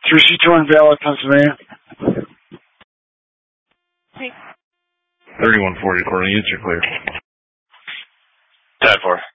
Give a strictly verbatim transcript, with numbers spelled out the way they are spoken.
three C two in Valley, Pennsylvania. thirty-one forty, Courtney, it's your clear. ten four.